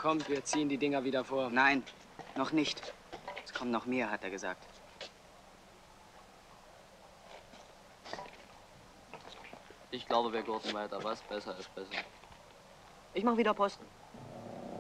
kommt, wir ziehen die Dinger wieder vor. Nein, noch nicht. Es kommen noch mehr, hat er gesagt. Ich glaube, wir gurten weiter. Was besser ist besser. Ich mach wieder Posten.